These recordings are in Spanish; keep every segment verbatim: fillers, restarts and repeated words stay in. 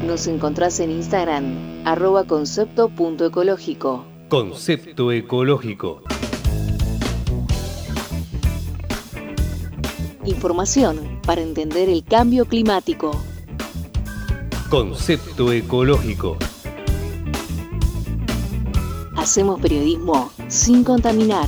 Nos encontrás en Instagram, arroba concepto punto ecológico. Concepto Ecológico. Información para entender el cambio climático. Concepto Ecológico. Hacemos periodismo sin contaminar.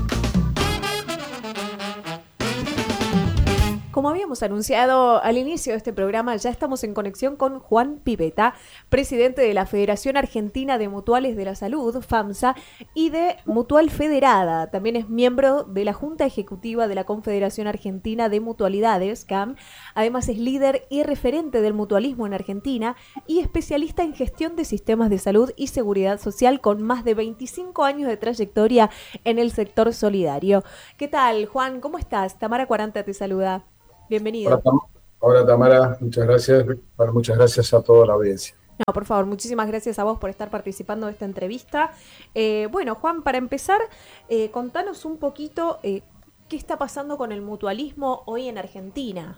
Como habíamos anunciado al inicio de este programa, ya estamos en conexión con Juan Pivetta, presidente de la Federación Argentina de Mutuales de la Salud, FAMSA, y de Mutual Federada. También es miembro de la Junta Ejecutiva de la Confederación Argentina de Mutualidades, C A M. Además es líder y referente del mutualismo en Argentina y especialista en gestión de sistemas de salud y seguridad social con más de veinticinco años de trayectoria en el sector solidario. ¿Qué tal, Juan? ¿Cómo estás? Tamara Cuaranta te saluda. Bienvenido. Hola, Tam- Hola Tamara, muchas gracias. Bueno, muchas gracias a toda la audiencia. No, por favor, muchísimas gracias a vos por estar participando de esta entrevista. Eh, bueno, Juan, para empezar, eh, contanos un poquito eh, qué está pasando con el mutualismo hoy en Argentina.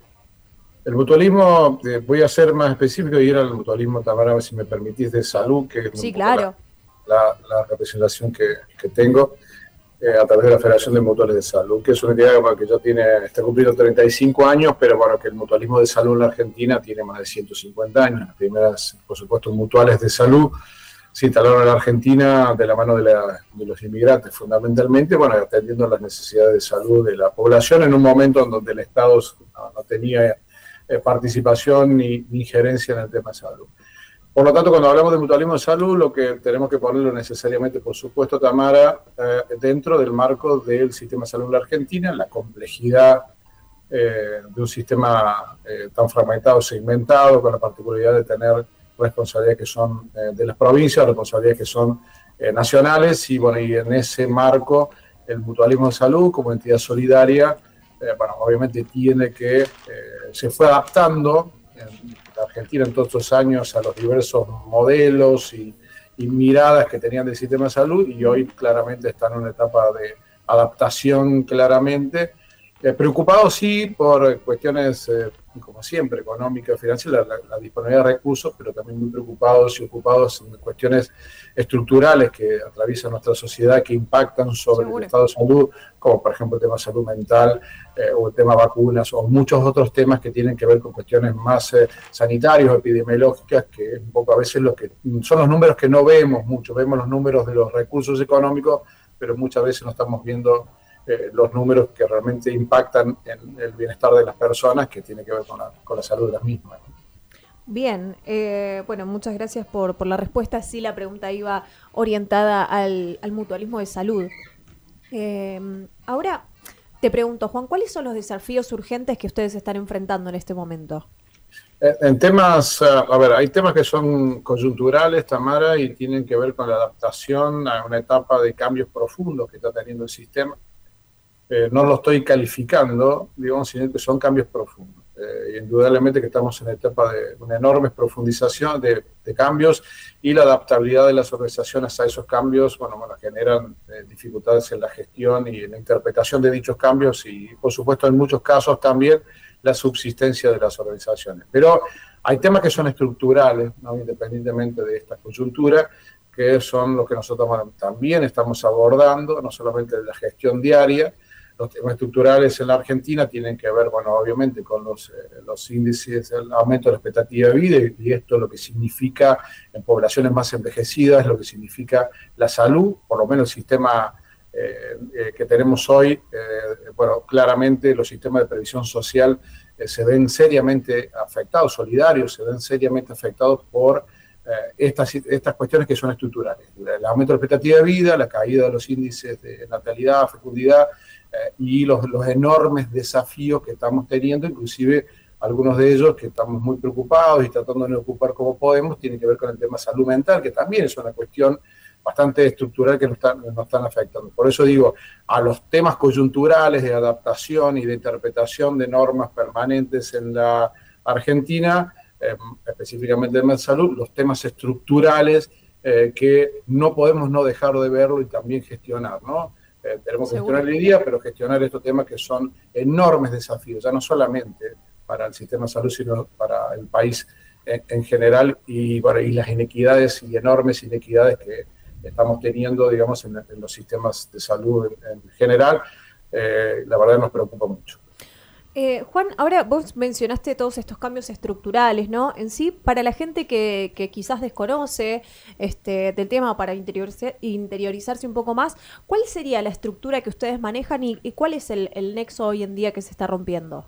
El mutualismo, eh, voy a ser más específico y ir al mutualismo, Tamara, si me permitís, de salud, que es Sí, un poco claro. la, la, la representación que, que tengo eh, a través de la Federación de Mutuales de Salud, que es una entidad bueno, que ya tiene, está cumpliendo treinta y cinco años, pero bueno, que el mutualismo de salud en la Argentina tiene más de ciento cincuenta años. Las primeras, por supuesto, mutuales de salud se instalaron en la Argentina de la mano de, la, de los inmigrantes, fundamentalmente, bueno, atendiendo las necesidades de salud de la población en un momento en donde el Estado no, no tenía eh, participación ni, ni injerencia en el tema de salud. Por lo tanto, cuando hablamos de mutualismo de salud, lo que tenemos que ponerlo necesariamente, por supuesto, Tamara, eh, dentro del marco del sistema de salud de la Argentina, la complejidad eh, de un sistema eh, tan fragmentado, segmentado, con la particularidad de tener responsabilidades que son eh, de las provincias, responsabilidades que son eh, nacionales, y bueno, y en ese marco, el mutualismo de salud como entidad solidaria, eh, bueno, obviamente tiene que, eh, se fue adaptando en la Argentina en todos estos años a los diversos modelos y, y miradas que tenían del sistema de salud, y hoy claramente están en una etapa de adaptación claramente, eh, preocupados sí por cuestiones, eh, como siempre, económicas, financieras, la, la disponibilidad de recursos, pero también muy preocupados y ocupados en cuestiones estructurales que atraviesan nuestra sociedad, que impactan sobre Seguro. el estado de salud, como por ejemplo el tema de salud mental, eh, o el tema vacunas, o muchos otros temas que tienen que ver con cuestiones más eh, sanitarias o epidemiológicas, que es un poco a veces lo que son los números que no vemos mucho, vemos los números de los recursos económicos, pero muchas veces no estamos viendo eh, los números que realmente impactan en el bienestar de las personas, que tiene que ver con la, con la salud de las mismas. Bien, eh, bueno, muchas gracias por, por la respuesta. Sí, la pregunta iba orientada al, al mutualismo de salud. Eh, ahora te pregunto, Juan, ¿cuáles son los desafíos urgentes que ustedes están enfrentando en este momento? En temas, a ver, hay temas que son coyunturales, Tamara, y tienen que ver con la adaptación a una etapa de cambios profundos que está teniendo el sistema. Eh, no lo estoy calificando, digamos, sino que son cambios profundos. Eh, indudablemente que estamos en la etapa de una enorme profundización de, de cambios, y la adaptabilidad de las organizaciones a esos cambios, bueno, bueno generan eh, dificultades en la gestión y en la interpretación de dichos cambios, y por supuesto en muchos casos también la subsistencia de las organizaciones. Pero hay temas que son estructurales, ¿no? Independientemente de esta coyuntura, que son los que nosotros también estamos abordando, no solamente de la gestión diaria. Los temas estructurales en la Argentina tienen que ver, bueno, obviamente con los, eh, los índices, el aumento de la expectativa de vida, y esto lo que significa en poblaciones más envejecidas, lo que significa la salud, por lo menos el sistema eh, eh, que tenemos hoy, eh, bueno, claramente los sistemas de previsión social eh, se ven seriamente afectados, solidarios, se ven seriamente afectados por eh, estas, estas cuestiones que son estructurales. El aumento de la expectativa de vida, la caída de los índices de natalidad, fecundidad, Eh, y los, los enormes desafíos que estamos teniendo, inclusive algunos de ellos que estamos muy preocupados y tratando de ocupar como podemos, tienen que ver con el tema salud mental, que también es una cuestión bastante estructural que nos están, nos están afectando. Por eso digo, a los temas coyunturales de adaptación y de interpretación de normas permanentes en la Argentina, eh, específicamente en la salud, los temas estructurales eh, que no podemos no dejar de verlo y también gestionar, ¿no? Eh, tenemos que gestionar el día, pero gestionar estos temas que son enormes desafíos, ya no solamente para el sistema de salud, sino para el país en, en general y, bueno, y las inequidades y enormes inequidades que estamos teniendo, digamos, en, en los sistemas de salud en, en general, eh, la verdad nos preocupa mucho. Eh, Juan, ahora vos mencionaste todos estos cambios estructurales, ¿no? En sí, para la gente que, que quizás desconoce este, del tema, para interiorizar, interiorizarse un poco más, ¿cuál sería la estructura que ustedes manejan y, y cuál es el, el nexo hoy en día que se está rompiendo?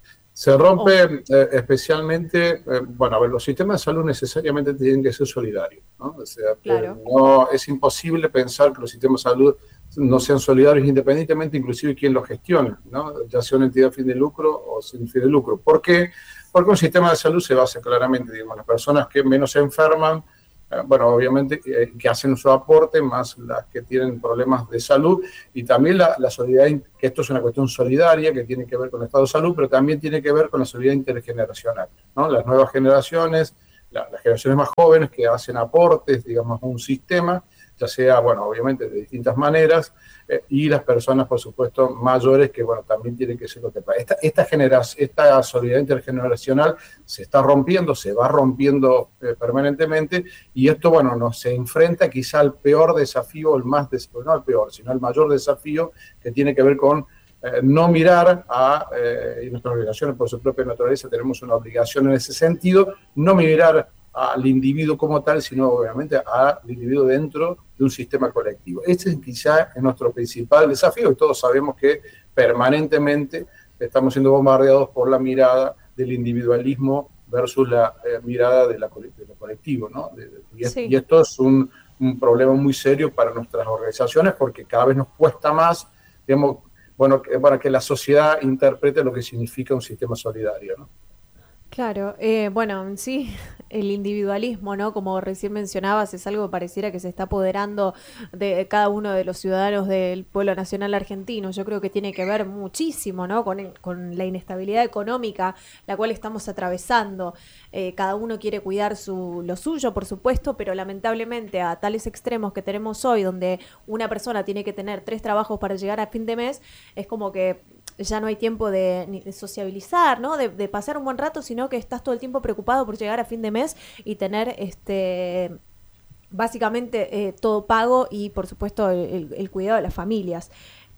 Se rompe oh. eh, especialmente, eh, bueno, a ver, los sistemas de salud necesariamente tienen que ser solidarios, ¿no? O sea, claro. eh, no, es imposible pensar que los sistemas de salud no sean solidarios independientemente inclusive de quién los gestione, ¿no? Ya sea una entidad sin fin de lucro o sin fin de lucro. ¿Por qué? Porque un sistema de salud se basa claramente, digamos, en las personas que menos se enferman, eh, bueno, obviamente eh, que hacen su aporte, más las que tienen problemas de salud, y también la, la solidaridad, que esto es una cuestión solidaria que tiene que ver con el estado de salud, pero también tiene que ver con la solidaridad intergeneracional, ¿no? Las nuevas generaciones, la, las generaciones más jóvenes que hacen aportes, digamos, a un sistema, ya sea, bueno, obviamente de distintas maneras, eh, y las personas, por supuesto, mayores, que, bueno, también tienen que ser lo que pasa. Esta, esta, generación, esta solidaridad intergeneracional se está rompiendo, se va rompiendo eh, permanentemente, y esto, bueno, nos se enfrenta quizá al peor desafío, el más, des, no al peor, sino al mayor desafío, que tiene que ver con eh, no mirar a, eh, y nuestras obligaciones por su propia naturaleza, tenemos una obligación en ese sentido, no mirar al individuo como tal, sino obviamente al individuo dentro de un sistema colectivo. Este es quizá nuestro principal desafío, y todos sabemos que permanentemente estamos siendo bombardeados por la mirada del individualismo versus la eh, mirada de, la, de lo colectivo, ¿no? De, de, y, sí. y esto es un, un problema muy serio para nuestras organizaciones, porque cada vez nos cuesta más, digamos, bueno, que, para que la sociedad interprete lo que significa un sistema solidario, ¿no? Claro, eh, bueno, sí, el individualismo, ¿no? Como recién mencionabas, es algo que pareciera que se está apoderando de cada uno de los ciudadanos del pueblo nacional argentino. Yo creo que tiene que ver muchísimo, ¿no? Con, con la inestabilidad económica la cual estamos atravesando. Eh, cada uno quiere cuidar su, lo suyo, por supuesto, pero lamentablemente a tales extremos que tenemos hoy, donde una persona tiene que tener tres trabajos para llegar a fin de mes, es como que ya no hay tiempo de, de sociabilizar, ¿no? De, de pasar un buen rato, sino que estás todo el tiempo preocupado por llegar a fin de mes y tener este básicamente eh, todo pago y, por supuesto, el, el cuidado de las familias.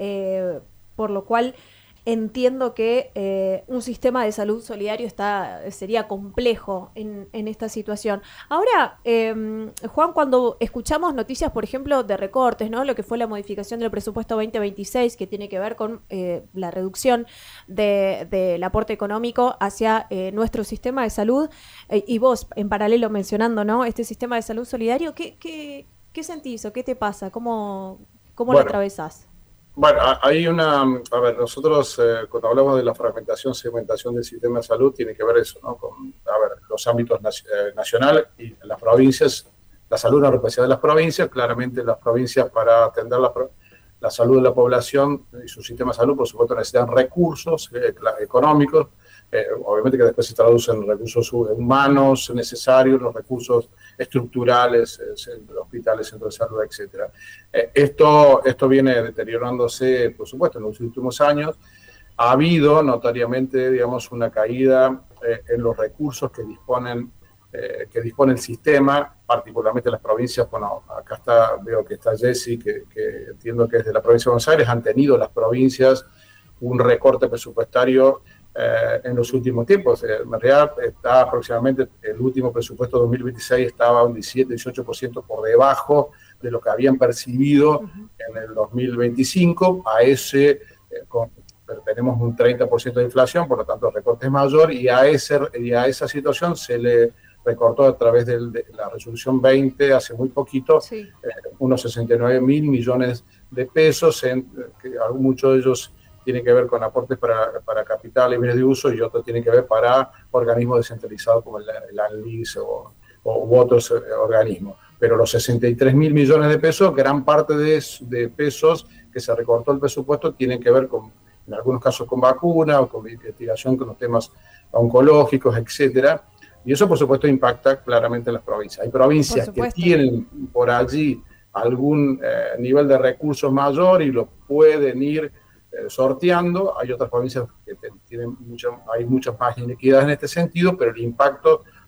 Eh, por lo cual entiendo que eh, un sistema de salud solidario está sería complejo en, en esta situación. Ahora, eh, Juan, cuando escuchamos noticias, por ejemplo, de recortes, ¿no? Lo que fue la modificación del presupuesto veinte veintiséis, que tiene que ver con eh, la reducción de, del aporte económico hacia eh, nuestro sistema de salud, eh, y vos, en paralelo, mencionando, ¿no? Este sistema de salud solidario, ¿qué, qué, qué sentís o qué te pasa? ¿Cómo, cómo bueno. lo atravesás? Bueno, hay una, a ver, nosotros eh, cuando hablamos de la fragmentación, segmentación del sistema de salud, tiene que ver eso, ¿no? Con, a ver, los ámbitos nac- nacional y las provincias, la salud no representa de las provincias, claramente las provincias para atender la, la salud de la población y su sistema de salud, por supuesto, necesitan recursos eh, económicos, eh, obviamente que después se traducen en recursos humanos necesarios, los recursos estructurales, eh, hospitales, centros de salud, etcétera. Eh, esto, esto viene deteriorándose, por supuesto, en los últimos años. Ha habido notoriamente, digamos, una caída eh, en los recursos que disponen, eh, que dispone el sistema, particularmente las provincias. Bueno, acá está, veo que está Jessy, que, que entiendo que es de la provincia de Buenos Aires. Han tenido las provincias un recorte presupuestario Eh, en los últimos tiempos. Eh, en realidad está aproximadamente, el último presupuesto dos mil veintiséis estaba un diecisiete, dieciocho por ciento por debajo de lo que habían percibido uh-huh. en el dos mil veinticinco. A ese eh, con, tenemos un treinta por ciento de inflación, por lo tanto el recorte es mayor, y a, ese, y a esa situación se le recortó a través del, de la resolución veinte, hace muy poquito, sí. eh, unos sesenta y nueve mil millones de pesos, en, que muchos de ellos tiene que ver con aportes para, para capital y bienes de uso, y otro tiene que ver para organismos descentralizados como el, el ANLIS o, o u otros eh, organismos. Pero los sesenta y tres mil millones de pesos, gran parte de, de pesos que se recortó el presupuesto, tienen que ver con, en algunos casos, con vacunas o con investigación con los temas oncológicos, etcétera. Y eso, por supuesto, impacta claramente en las provincias. Hay provincias que tienen por allí algún eh, nivel de recursos mayor y lo pueden ir Eh, sorteando. Hay otras provincias que te, tienen mucho, hay muchas más inequidades en este sentido, pero el impacto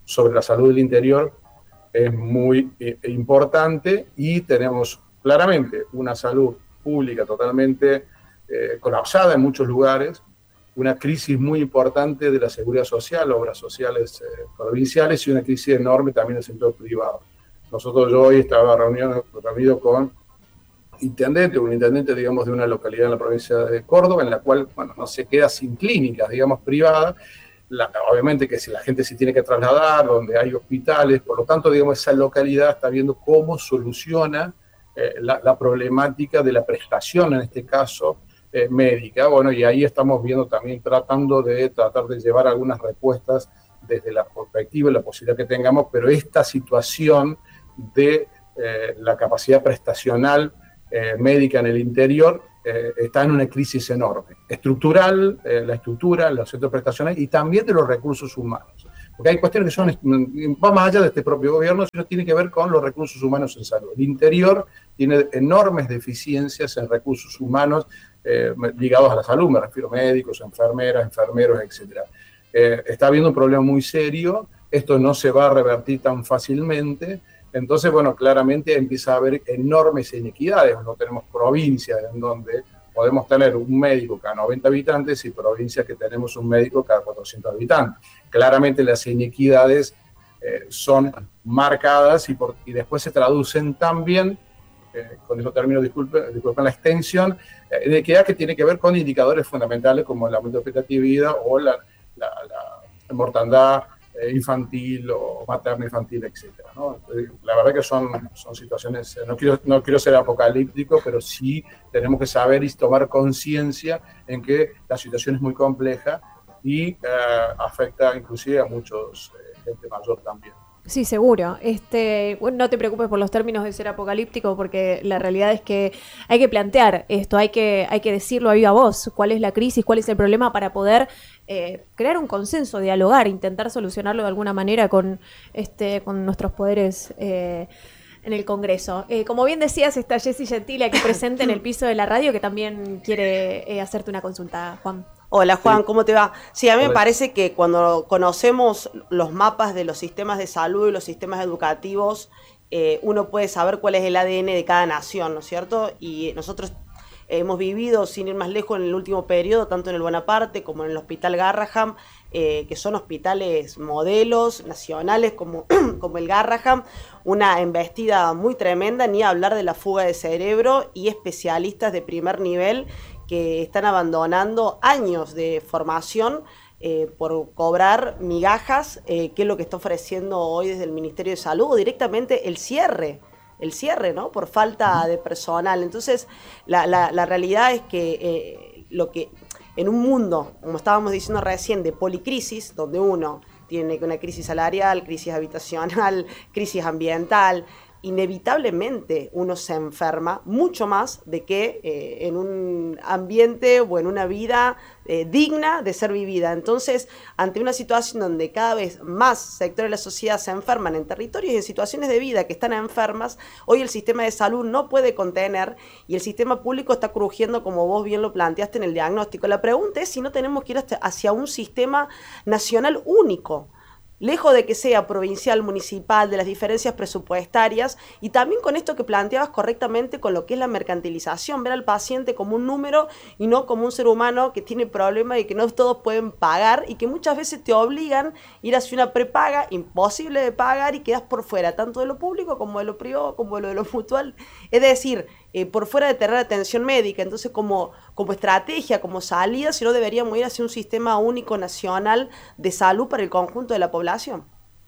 sobre la salud del interior es muy eh, importante, y tenemos claramente una salud pública totalmente eh, colapsada en muchos lugares, una crisis muy importante de la seguridad social, obras sociales eh, provinciales, y una crisis enorme también del sector privado. Nosotros, yo hoy estaba reunido, reunido con intendente, un intendente, digamos, de una localidad en la provincia de Córdoba, en la cual, bueno, no se queda sin clínicas, digamos, privadas. La, obviamente que si la gente se tiene que trasladar, donde hay hospitales, por lo tanto, digamos, esa localidad está viendo cómo soluciona eh, la, la problemática de la prestación, en este caso, eh, médica. Bueno, y ahí estamos viendo también, tratando de tratar de llevar algunas respuestas desde la perspectiva y la posibilidad que tengamos, pero esta situación de eh, la capacidad prestacional eh, médica en el interior eh, está en una crisis enorme, estructural, eh, la estructura, los centros prestacionales, y también de los recursos humanos. Porque hay cuestiones que son, va más allá de este propio gobierno, sino tiene que ver con los recursos humanos en salud. El interior tiene enormes deficiencias en recursos humanos eh, ligados a la salud, me refiero a médicos, enfermeras, enfermeros, etcétera. Eh, está habiendo un problema muy serio, esto no se va a revertir tan fácilmente. Entonces, bueno, claramente empieza a haber enormes inequidades. No tenemos provincias en donde podemos tener un médico cada noventa habitantes y provincias que tenemos un médico cada cuatrocientos habitantes. Claramente las inequidades eh, son marcadas y, por, y después se traducen también, eh, con eso termino, disculpen, disculpen la extensión, eh, inequidad que tiene que ver con indicadores fundamentales como el aumento de expectatividad o la, la, la mortandad infantil o materno infantil, etcétera, ¿no? La verdad que son, son situaciones, no quiero, no quiero ser apocalíptico, pero sí tenemos que saber y tomar conciencia en que la situación es muy compleja y eh, afecta inclusive a muchos eh, gente mayor también. Sí, seguro. Este, bueno, no te preocupes por los términos de ser apocalíptico, porque la realidad es que hay que plantear esto, hay que, hay que decirlo a viva voz, cuál es la crisis, cuál es el problema, para poder eh, crear un consenso, dialogar, intentar solucionarlo de alguna manera con, este, con nuestros poderes eh, en el Congreso. Eh, como bien decías, está Jessy Gentile aquí presente en el piso de la radio, que también quiere eh, hacerte una consulta, Juan. Hola Juan, ¿cómo te va? Sí, a mí me parece que cuando conocemos los mapas de los sistemas de salud y los sistemas educativos, eh, uno puede saber cuál es el A D N de cada nación, ¿no es cierto? Y nosotros hemos vivido, sin ir más lejos, en el último periodo, tanto en el Bonaparte como en el Hospital Garrahan, eh, que son hospitales modelos nacionales como, como el Garrahan, una embestida muy tremenda, ni hablar de la fuga de cerebro, y especialistas de primer nivel que están abandonando años de formación eh, por cobrar migajas, eh, que es lo que está ofreciendo hoy desde el Ministerio de Salud, o directamente el cierre, el cierre, ¿no? Por falta de personal. Entonces, la, la, la realidad es que eh, lo que en un mundo, como estábamos diciendo recién, de policrisis, donde uno tiene una crisis salarial, crisis habitacional, crisis ambiental, inevitablemente uno se enferma mucho más de que eh, en un ambiente o en una vida eh, digna de ser vivida. Entonces, ante una situación donde cada vez más sectores de la sociedad se enferman en territorios y en situaciones de vida que están enfermas, hoy el sistema de salud no puede contener y el sistema público está crujiendo, como vos bien lo planteaste en el diagnóstico. La pregunta es si no tenemos que ir hasta, hacia un sistema nacional único, lejos de que sea provincial, municipal, de las diferencias presupuestarias, y también con esto que planteabas correctamente con lo que es la mercantilización, ver al paciente como un número y no como un ser humano que tiene problemas y que no todos pueden pagar y que muchas veces te obligan a ir hacia una prepaga imposible de pagar y quedas por fuera, tanto de lo público como de lo privado, como de lo, de lo mutual, es decir, eh, por fuera de tener atención médica. Entonces, como, como estrategia, como salida, si no deberíamos ir hacia un sistema único nacional de salud para el conjunto de la población.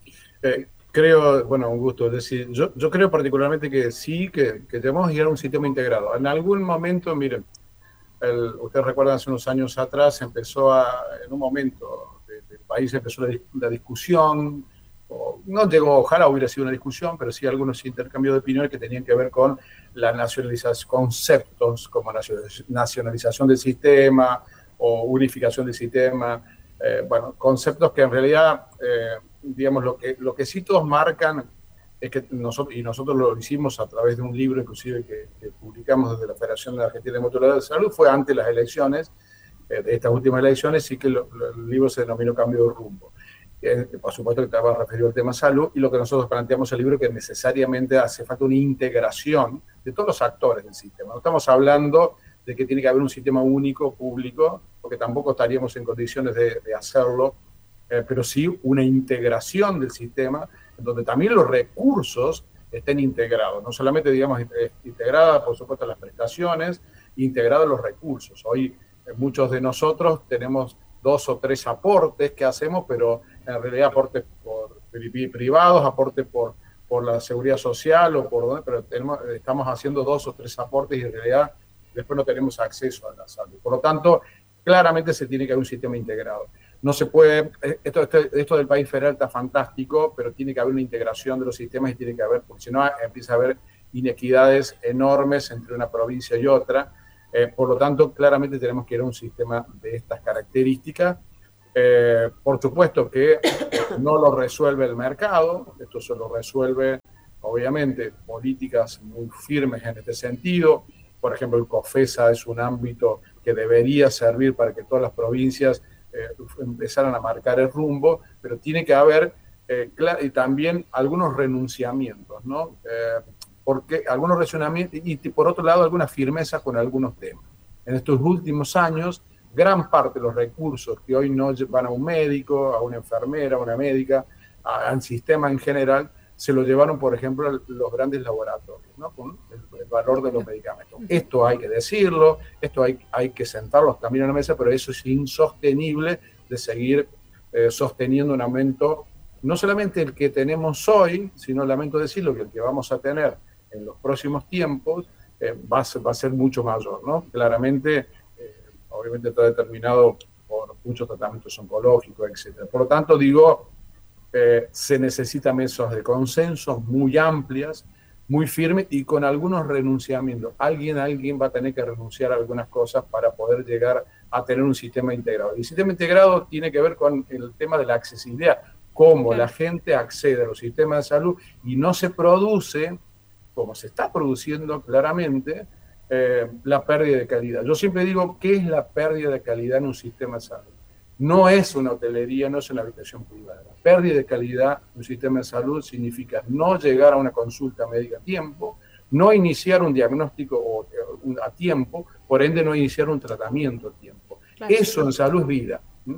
Eh, creo, bueno, un gusto, es decir, yo, yo creo particularmente que sí, que, que debemos ir a un sistema integrado. En algún momento, miren, el, ustedes recuerdan hace unos años atrás, empezó a, en un momento del de país empezó la, la discusión, o, no llegó, ojalá hubiera sido una discusión, pero sí algunos intercambios de opiniones que tenían que ver con la nacionalización, conceptos como nacionalización del sistema o unificación del sistema, eh, bueno, conceptos que en realidad, eh, digamos, lo que, lo que sí todos marcan es que nosotros, y nosotros lo hicimos a través de un libro inclusive que, que publicamos desde la Federación de Argentina de Mutualidad de Salud, fue antes de las elecciones, eh, de estas últimas elecciones, sí que lo, lo, el libro se denominó Cambio de Rumbo. Eh, por supuesto que te vas a referir al tema salud, y lo que nosotros planteamos en el libro es que necesariamente hace falta una integración de todos los actores del sistema. No estamos hablando de que tiene que haber un sistema único, público, porque tampoco estaríamos en condiciones de, de hacerlo, eh, pero sí una integración del sistema, en donde también los recursos estén integrados, no solamente, digamos, integradas, por supuesto, las prestaciones, integrados los recursos. Hoy eh, muchos de nosotros tenemos dos o tres aportes que hacemos, pero en realidad aportes por privados, aportes por, por la seguridad social, o por donde, pero tenemos, estamos haciendo dos o tres aportes y en realidad después no tenemos acceso a la salud. Por lo tanto, claramente se tiene que haber un sistema integrado. No se puede, esto, esto, esto del país federal está fantástico, pero tiene que haber una integración de los sistemas y tiene que haber, porque si no empieza a haber inequidades enormes entre una provincia y otra. Eh, por lo tanto, claramente tenemos que ir a un sistema de estas características. Eh, por supuesto que no lo resuelve el mercado, esto se lo resuelve, obviamente, políticas muy firmes en este sentido. Por ejemplo, el COFESA es un ámbito que debería servir para que todas las provincias eh, empezaran a marcar el rumbo, pero tiene que haber eh, y también algunos renunciamientos, ¿no? Eh, porque algunos renunciamientos y, y por otro lado alguna firmeza con algunos temas. En estos últimos años, gran parte de los recursos que hoy no van a un médico, a una enfermera, a una médica, a, al sistema en general, se lo llevaron, por ejemplo, a los grandes laboratorios, ¿no? Con el, el valor de los medicamentos. Esto hay que decirlo, esto hay, hay que sentarlos también en la mesa, pero eso es insostenible de seguir eh, sosteniendo un aumento, no solamente el que tenemos hoy, sino lamento decirlo, que el que vamos a tener en los próximos tiempos eh, va, a ser, va a ser mucho mayor, ¿no? Claramente, eh, obviamente está determinado por muchos tratamientos oncológicos, etcétera. Por lo tanto, digo, eh, se necesitan mesas de consenso muy amplias, muy firmes y con algunos renunciamientos. Alguien, alguien va a tener que renunciar a algunas cosas para poder llegar a tener un sistema integrado. Y el sistema integrado tiene que ver con el tema de la accesibilidad, cómo okay. la gente accede a los sistemas de salud y no se produce, como se está produciendo claramente, eh, la pérdida de calidad. Yo siempre digo, ¿qué es la pérdida de calidad en un sistema de salud? No es una hotelería, no es una habitación privada. La pérdida de calidad en un sistema de salud significa no llegar a una consulta médica a tiempo, no iniciar un diagnóstico o, un, a tiempo, por ende no iniciar un tratamiento a tiempo. Claro. Eso en salud es vida.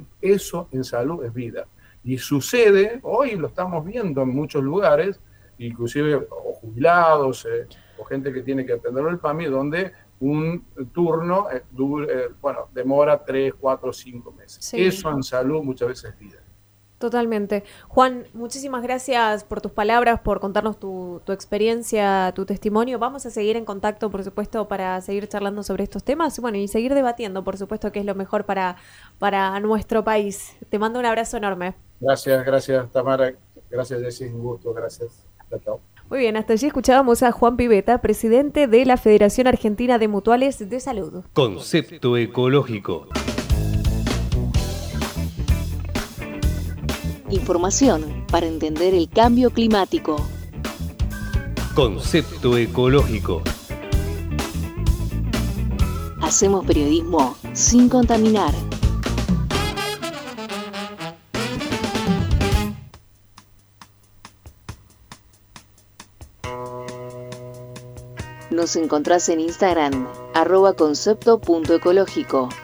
Eso en salud es vida. Y sucede, hoy lo estamos viendo en muchos lugares, inclusive o jubilados, eh, o gente que tiene que atender el PAMI, donde un turno eh, dura, eh, bueno, demora tres, cuatro, cinco meses. Sí. Eso en salud muchas veces es vida. Totalmente. Juan, muchísimas gracias por tus palabras, por contarnos tu, tu experiencia, tu testimonio. Vamos a seguir en contacto, por supuesto, para seguir charlando sobre estos temas, bueno, y seguir debatiendo, por supuesto, qué es lo mejor para, para nuestro país. Te mando un abrazo enorme. Gracias, gracias, Tamara. Gracias, Jessy. Un gusto. Gracias. Chao, chao. Muy bien, hasta allí escuchábamos a Juan Pivetta, presidente de la Federación Argentina de Mutuales de Salud. Concepto ecológico. Información para entender el cambio climático. Concepto ecológico. Hacemos periodismo sin contaminar. Nos encontrás en Instagram, arroba concepto punto ecológico.